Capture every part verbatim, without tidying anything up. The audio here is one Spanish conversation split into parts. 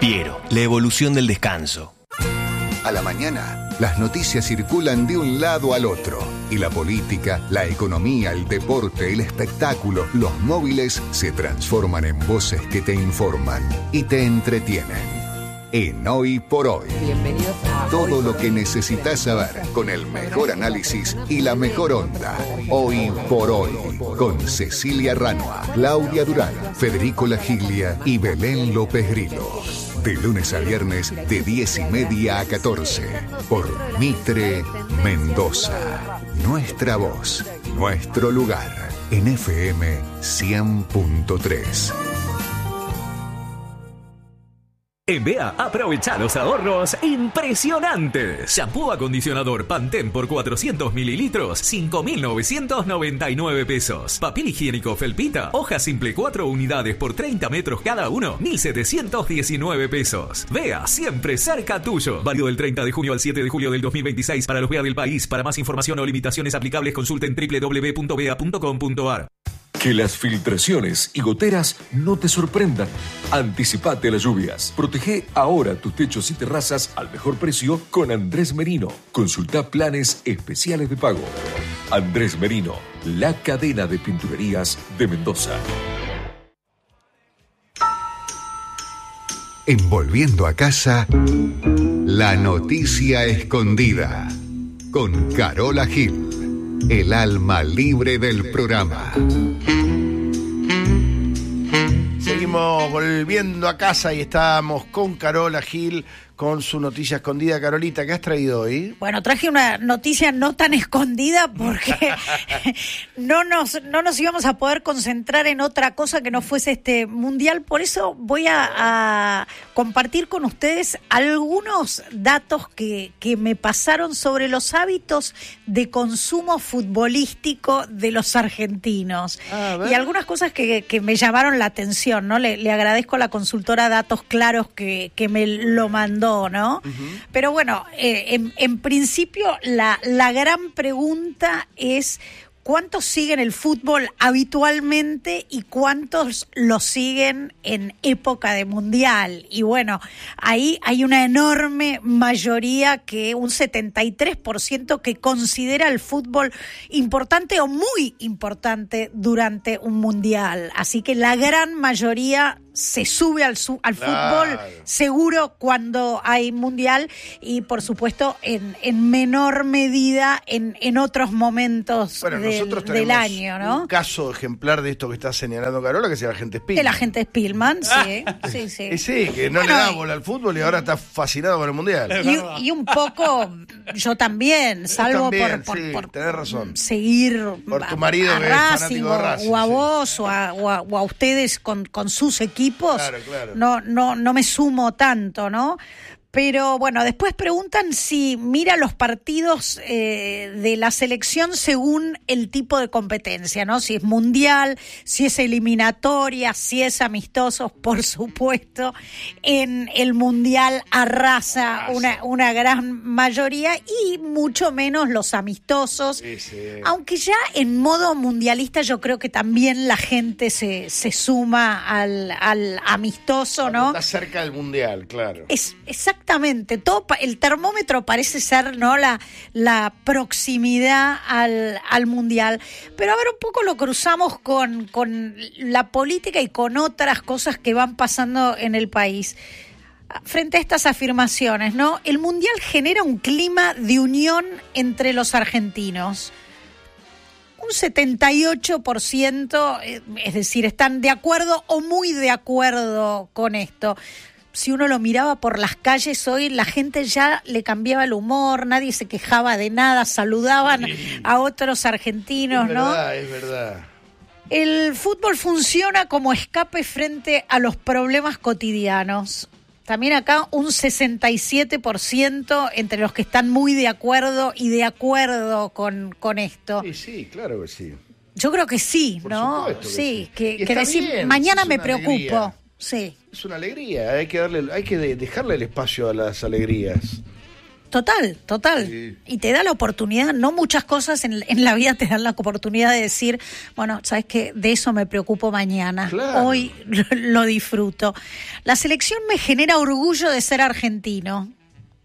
Piero, la evolución del descanso. A la mañana, las noticias circulan de un lado al otro. Y la política, la economía, el deporte, el espectáculo, los móviles se transforman en voces que te informan y te entretienen. En Hoy por Hoy. Bienvenidos a Todo lo que necesitas saber con el mejor análisis y la mejor onda. Hoy por Hoy. Con Cecilia Ranua, Claudia Durán, Federico Lagiglia y Belén López Grillo. De lunes a viernes de diez y media a catorce. Por Mitre Mendoza. Nuestra voz, nuestro lugar. En F M cien punto tres. En B E A, aprovecha los ahorros impresionantes. Shampoo acondicionador Pantene por cuatrocientos mililitros, cinco mil novecientos noventa y nueve pesos. Papel higiénico Felpita, hoja simple cuatro unidades por treinta metros cada uno, mil setecientos diecinueve pesos. B E A, siempre cerca tuyo. Válido del treinta de junio al siete de julio del dos mil veintiséis para los B E A del país. Para más información o limitaciones aplicables, consulten doble u doble u doble u punto b e a punto com punto a r. Que las filtraciones y goteras no te sorprendan. Anticipate a las lluvias. Protege ahora tus techos y terrazas al mejor precio con Andrés Merino. Consulta planes especiales de pago. Andrés Merino, la cadena de pinturerías de Mendoza. En Volviendo a Casa, la noticia escondida. Con Carola Gil. El alma libre del programa. Seguimos volviendo a casa y estamos con Carola Gil con su noticia escondida. Carolita, ¿qué has traído hoy? Bueno, traje una noticia no tan escondida porque no nos no nos íbamos a poder concentrar en otra cosa que no fuese este mundial. Por eso voy a, a compartir con ustedes algunos datos que, que me pasaron sobre los hábitos de consumo futbolístico de los argentinos. Y algunas cosas que, que me llamaron la atención, ¿no? Le, le agradezco a la consultora Datos Claros que, que me lo mandó, ¿no? Uh-huh. Pero bueno, eh, en, en principio la, la gran pregunta es ¿cuántos siguen el fútbol habitualmente y cuántos lo siguen en época de mundial? Y bueno, ahí hay una enorme mayoría, que un setenta y tres por ciento que considera el fútbol importante o muy importante durante un mundial. Así que la gran mayoría se sube al, su, al claro. fútbol seguro cuando hay mundial y por supuesto en, en menor medida en, en otros momentos bueno, del, del año, ¿no? Un caso ejemplar de esto que está señalando Carola, que es el agente Spillman. El agente Spillman, ah. sí, sí, sí. Y sí, que no bueno, le da bola al fútbol y ahora está fascinado con el mundial. Y, y un poco yo también, salvo también, por, sí, por, por tenés razón. seguir por tu marido a, a que Racing, es fanático de Racing, o a sí. vos o a, o, a, o a ustedes con, con sus equipos. Claro, claro. No, no, no me sumo tanto, ¿no? Pero bueno, después preguntan si mira los partidos eh, de la selección según el tipo de competencia, ¿no? Si es mundial, si es eliminatoria, si es amistoso, por supuesto. En el mundial arrasa una, una gran mayoría y mucho menos los amistosos. Sí, sí. Aunque ya en modo mundialista yo creo que también la gente se, se suma al, al amistoso, ¿no? Está cerca del mundial, claro. Es exactamente. Exactamente, todo el termómetro parece ser, ¿no?, la, la proximidad al, al mundial. Pero a ver, un poco lo cruzamos con, con la política y con otras cosas que van pasando en el país. Frente a estas afirmaciones, ¿no? El mundial genera un clima de unión entre los argentinos. Un setenta y ocho por ciento, es decir, están de acuerdo o muy de acuerdo con esto. Si uno lo miraba por las calles hoy, la gente ya le cambiaba el humor, nadie se quejaba de nada, saludaban sí. a otros argentinos, es ¿no? Verdad, es verdad. El fútbol funciona como escape frente a los problemas cotidianos. También acá un sesenta y siete por ciento entre los que están muy de acuerdo y de acuerdo con, con esto. Sí, sí, claro que sí. Yo creo que sí, Por ¿no? Que sí, sí, que, que que decir, bien, mañana es me una preocupo. Alegría. Sí. Es una alegría, hay que darle, hay que dejarle el espacio a las alegrías. Total, total. Sí. Y te da la oportunidad, no muchas cosas en, en la vida te dan la oportunidad de decir, bueno, ¿sabes qué? De eso me preocupo mañana. Claro. Hoy lo, lo disfruto. La selección me genera orgullo de ser argentino.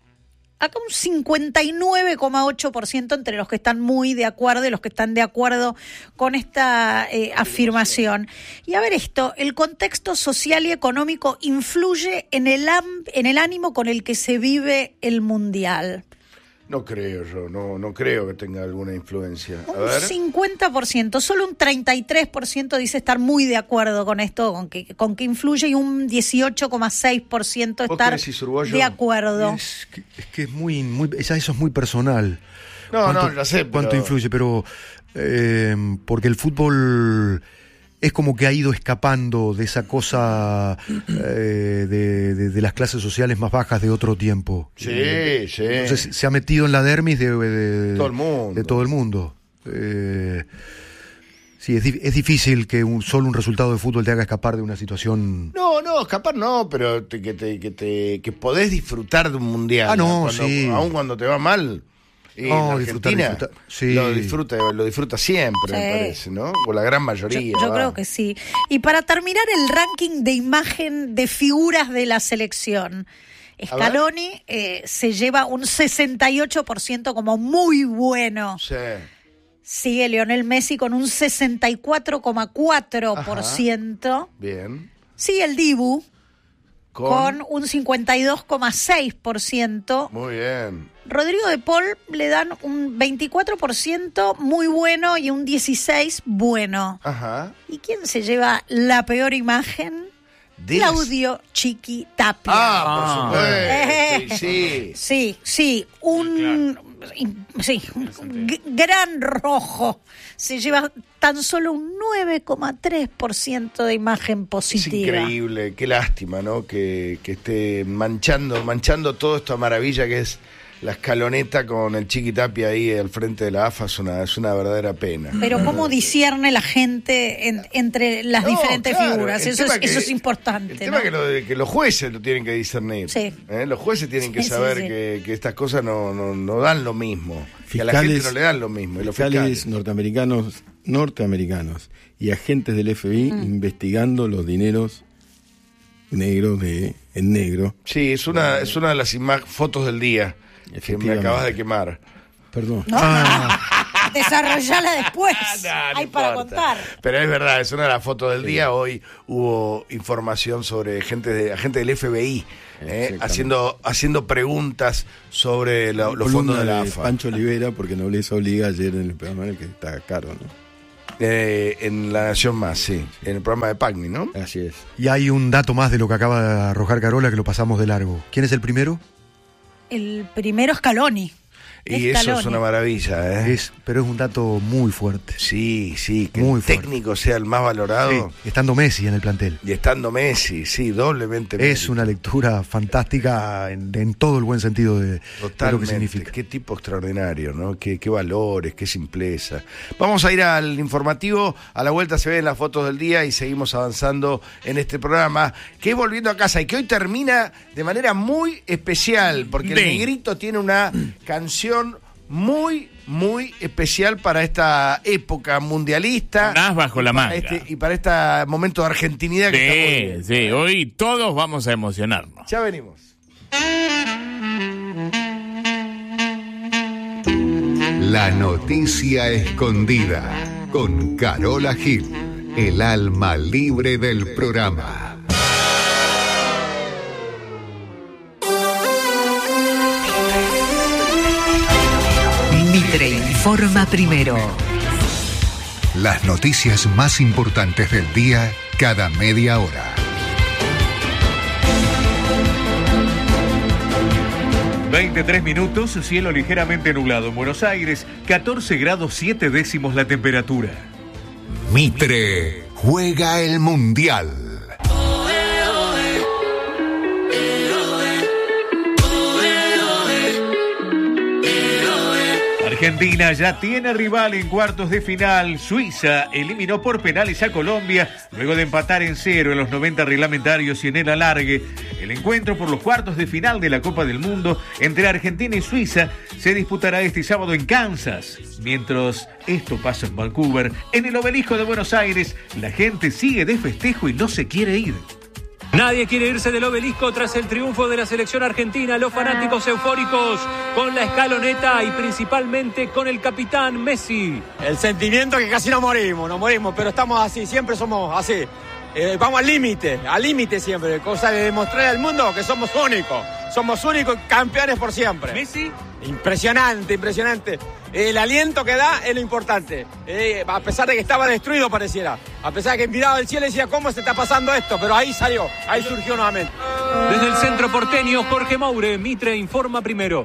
Acá un cincuenta y nueve coma ocho por ciento entre los que están muy de acuerdo y los que están de acuerdo con esta eh, afirmación. Y a ver esto, el contexto social y económico influye en el, am- en el ánimo con el que se vive el Mundial. No creo yo, no, no creo que tenga alguna influencia. A Un ver. cincuenta por ciento, solo un treinta y tres por ciento dice estar muy de acuerdo con esto, con que, con que influye, y un dieciocho coma seis por ciento ¿Vos estar crees, Isurbollo? de acuerdo. Es que es, que es muy, muy eso es muy personal. No, ¿Cuánto- no, ya sé, pero- cuánto influye, pero eh, porque el fútbol es como que ha ido escapando de esa cosa eh, de, de- de las clases sociales más bajas de otro tiempo. Sí, sí. Entonces se ha metido en la dermis de, de- Todo el mundo. de todo el mundo. Eh, sí, es, di- es difícil que un, solo un resultado de fútbol te haga escapar de una situación. No, no, escapar no, pero te- que, te, que, te, que podés disfrutar de un mundial. Ah, no, Cuando- sí. Aún cuando te va mal. Y No, la disfrutar, Argentina disfrutar, sí. lo disfruta, lo disfruta siempre, Sí. me parece, ¿no? O la gran mayoría. Yo, yo va. creo que sí. Y para terminar el ranking de imagen de figuras de la selección, Scaloni eh, se lleva un sesenta y ocho por ciento como muy bueno. Sí. Sigue Lionel Messi con un sesenta y cuatro coma cuatro por ciento. Bien. Sigue el Dibu Con... con un cincuenta y dos coma seis por ciento. Muy bien. Rodrigo de Paul le dan un veinticuatro por ciento muy bueno y un dieciséis por ciento bueno. Ajá. ¿Y quién se lleva la peor imagen? Diles. Claudio Chiqui Tapia. Ah, por Eh. supuesto. Sí, sí. Sí, sí, un sí, un g- gran rojo. Se lleva tan solo un nueve coma tres por ciento de imagen Es positiva. increíble, qué lástima, ¿no? Que, que esté manchando, manchando todo esta maravilla que es la escaloneta con el Chiqui Tapia ahí al frente de la A F A, es una, es una verdadera pena. Pero cómo discierne la gente en- entre las No, diferentes claro, figuras, el eso es, tema que- eso es importante. El tema ¿no? que, lo de- que los jueces lo tienen que discernir. Sí. ¿eh? Los jueces tienen que Sí, sí, saber sí. Que, que estas cosas no, no, no dan lo mismo. Que a la Fiscales- gente no le dan lo mismo. Y los fiscales fiscales. norteamericanos, norteamericanos y agentes del F B I Mm. investigando los dineros negros de en negro. Sí, es una, es una de las ima- fotos del día que me Efectivamente. acabas de quemar. Perdón. No, desarrollala después. No, no Hay para importa. contar. Pero es verdad, es una de las fotos del día. Hoy hubo información sobre gente de, agente del F B I eh, Exactamente. haciendo, haciendo preguntas sobre la- los Columna fondos de la A de F A. Pancho Olivera, porque no les obliga ayer en el programa en el que está caro, ¿no? Eh, en La Nación Más, sí. En el programa de Pagni, ¿no? Así es. Y hay un dato más de lo que acaba de arrojar Carola que lo pasamos de largo. ¿Quién es el primero? El primero es Scaloni. Y eso es Scaloni. una maravilla, ¿eh? Es, pero es un dato muy fuerte. Sí, sí, que Muy el fuerte. técnico sea el más valorado. Sí, estando Messi en el plantel. Y estando Messi, sí, doblemente Es mérito. una lectura fantástica en, en todo el buen sentido de, de lo Totalmente. que significa. Qué tipo extraordinario, ¿no? Qué, qué valores, qué simpleza. Vamos a ir al informativo. A la vuelta se ven las fotos del día y seguimos avanzando en este programa, que es Volviendo a Casa y que hoy termina de manera muy especial, porque el Sí. Negrito tiene una canción muy, muy especial para esta época mundialista. Nas bajo la y para manga. este- y para este momento de argentinidad que estamos Sí, viviendo. sí, hoy todos vamos a emocionarnos. Ya venimos. La noticia escondida con Carola Gil, el alma libre del programa. Mitre informa primero. Las noticias más importantes del día cada media hora. veintitrés minutos, cielo ligeramente nublado en Buenos Aires, catorce grados siete décimos la temperatura. Mitre juega el Mundial. Argentina ya tiene rival en cuartos de final. Suiza eliminó por penales a Colombia luego de empatar en cero en los noventa reglamentarios y en el alargue. El encuentro por los cuartos de final de la Copa del Mundo entre Argentina y Suiza se disputará este sábado en Kansas. Mientras esto pasa en Vancouver, en el Obelisco de Buenos Aires, la gente sigue de festejo y no se quiere ir. Nadie quiere irse del Obelisco tras el triunfo de la selección argentina. Los fanáticos eufóricos con la escaloneta y principalmente con el capitán Messi. El sentimiento que casi no morimos, no morimos, pero estamos así, siempre somos así. Eh, vamos al límite, al límite siempre, cosa de demostrar al mundo que somos únicos. Somos únicos campeones por siempre. ¿Messi? Impresionante, impresionante. El aliento que da es lo importante. Eh, a pesar de que estaba destruido pareciera. A pesar de que miraba el cielo y decía, ¿cómo se está pasando esto? Pero ahí salió, ahí surgió nuevamente. Desde el centro porteño, Jorge Maure, Mitre informa primero.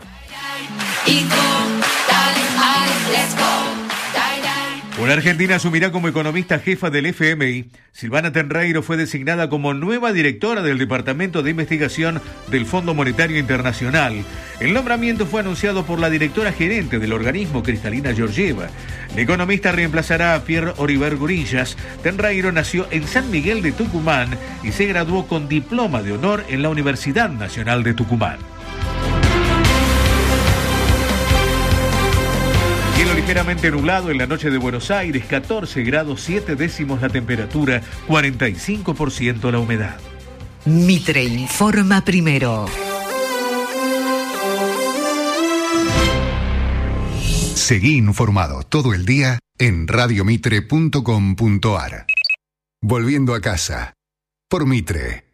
Una argentina asumirá como economista jefa del F M I. Silvana Tenreiro fue designada como nueva directora del Departamento de Investigación del Fondo Monetario Internacional. El nombramiento fue anunciado por la directora gerente del organismo, Cristalina Georgieva. La economista reemplazará a Pierre Oriber Gurillas. Tenreiro nació en San Miguel de Tucumán y se graduó con diploma de honor en la Universidad Nacional de Tucumán. Cielo ligeramente nublado en la noche de Buenos Aires, catorce grados siete décimos la temperatura, cuarenta y cinco por ciento la humedad. Mitre informa primero. Seguí informado todo el día en radiomitre punto com punto ar. Volviendo a casa, por Mitre.